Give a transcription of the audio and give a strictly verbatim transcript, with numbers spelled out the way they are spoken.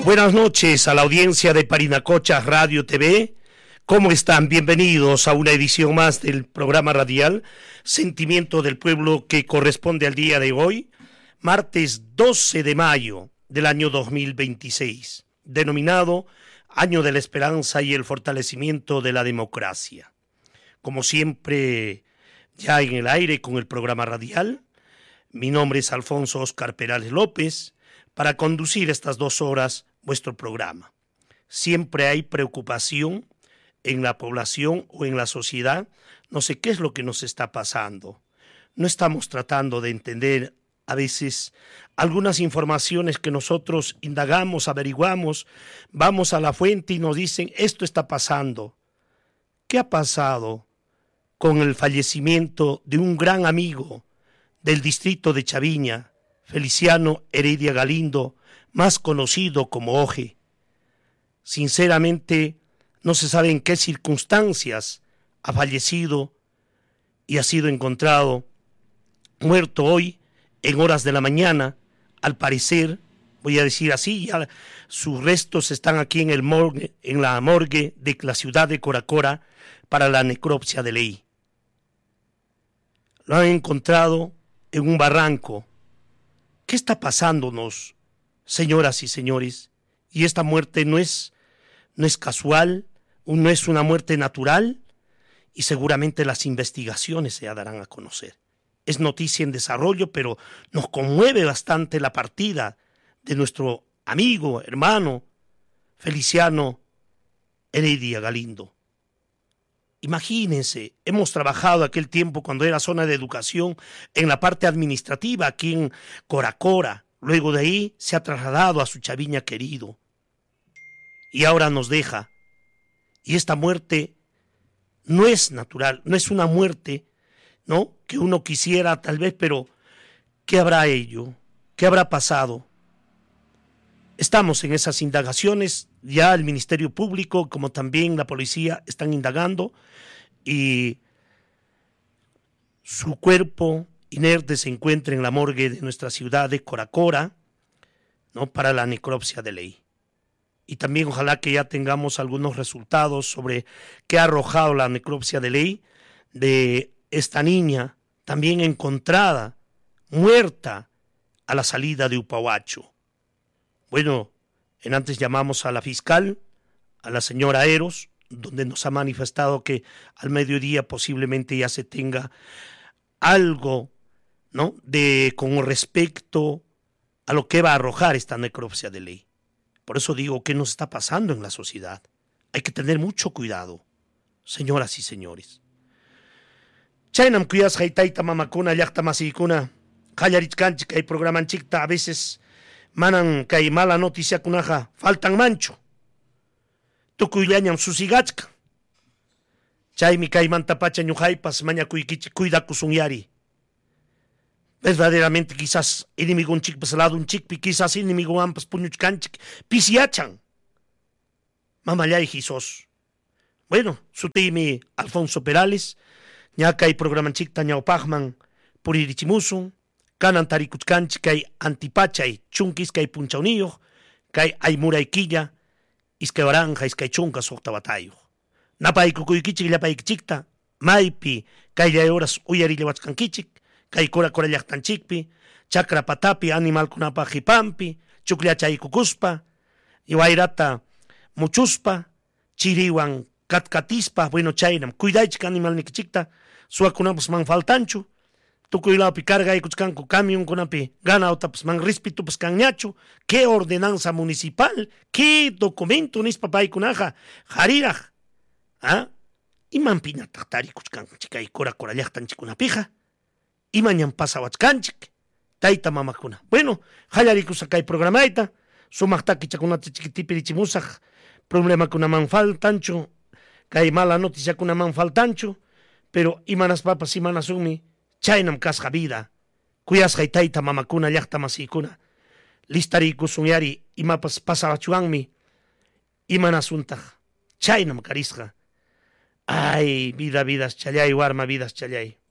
Buenas noches a la audiencia de Parinacocha Radio T V. ¿Cómo están? Bienvenidos a una edición más del programa radial Sentimiento del Pueblo, que corresponde al día de hoy, martes doce de mayo del año dos mil veintiséis, denominado Año de la Esperanza y el Fortalecimiento de la Democracia. Como siempre, ya en el aire con el programa radial, mi nombre es Alfonso Oscar Perales López, para conducir estas dos horas vuestro programa. Siempre hay preocupación en la población o en la sociedad. No sé qué es lo que nos está pasando. No estamos tratando de entender a veces algunas informaciones que nosotros indagamos, averiguamos, vamos a la fuente y nos dicen esto está pasando. ¿Qué ha pasado con el fallecimiento de un gran amigo del distrito de Chaviña, Feliciano Heredia Galindo, más conocido como Oje? Sinceramente, no se sabe en qué circunstancias ha fallecido y ha sido encontrado muerto hoy en horas de la mañana. Al parecer, voy a decir así, ya sus restos están aquí en, el morgue, en la morgue de la ciudad de Coracora para la necropsia de ley. Lo han encontrado en un barranco. ¿Qué está pasándonos, señoras y señores? Y esta muerte no es, no es casual, no es una muerte natural, y seguramente las investigaciones se darán a conocer. Es noticia en desarrollo, pero nos conmueve bastante la partida de nuestro amigo, hermano, Feliciano Heredia Galindo. Imagínense, hemos trabajado aquel tiempo cuando era zona de educación en la parte administrativa aquí en Coracora. Luego de ahí se ha trasladado a su Chaviña querido. Y ahora nos deja. Y esta muerte no es natural, no es una muerte, ¿no?, que uno quisiera tal vez, pero ¿qué habrá ello? ¿Qué habrá pasado? Estamos en esas indagaciones, ya el Ministerio Público como también la policía están indagando y su cuerpo inerte se encuentra en la morgue de nuestra ciudad de Coracora, ¿no?, para la necropsia de ley. Y también ojalá que ya tengamos algunos resultados sobre qué ha arrojado la necropsia de ley de esta niña, también encontrada, muerta, a la salida de Upahuacho. Bueno, en antes llamamos a la fiscal, a la señora Eros, donde nos ha manifestado que al mediodía posiblemente ya se tenga algo, ¿no?, de con respecto a lo que va a arrojar esta necropsia de ley. Por eso digo, ¿qué nos está pasando en la sociedad? Hay que tener mucho cuidado, señoras y señores. Chaynam kuyas haytayta mamakuna llaqta masiykuna qallarishkanchik kay programanchikta a veces manan kay mala noticiakunaqa faltan mancho. Tukuyllañam susigachka. Chaymi kaymanta pacha ñuqaypas mañakuykichik kuydakusunyari. Verdaderamente quizás enemigunchikpas ladunchikpi, quizás enemigunampas puñuchkanchik pisiachan. Mamallay Jesús. Bueno, sutimi Alfonso Perales, ña kay programanchikta ñawpaqman puririchimusun, kanan tarikuchkanchik kay antipachay chunkis kay punchawniyuq, kay aymuraykilla, iskay waranja iskay chunka suqta watayuq. Napaykukuykichik llapaykichikta, maypi kaylay horas uyarillawachkankichik, kay Coracora llaqtanchikpi, chakra patapi, animalkunapa qhipampi, chuklachaykukuspa, iwayrata muchuspa, chiriwan katkatispa, bueno chaynam, cuidaychik animalnikichikta, suwakunapas man faltanchu, tukuylapi cargaykuchkanku camionkunapi ganawtapas man rispitupas kanñachu, qué ordenanza municipal, qué documento nispa paykunaqa hariraq, ¿ah? Imanpinataq tarikuchkanchik kay Coracora llaqtanchikkunapiqa, imañan pasawachkanchik, tayta mamakuna. Bueno, hallarikusa kay programayta, sumaqta kichakunata chiquitipirichimusaq, problemakunaman faltanchu, kay mala noticiakunaman faltanchu, pero imanas papas imanasumi, chaynam kasqa vida, kuyasqay tayta mamakuna llaqta masiykuna, listarikusunyari imapas pasawachuwanmi, imanasuntaq, chaynam karisqa. Ay, vida, vidas challay, warma, vidas challay.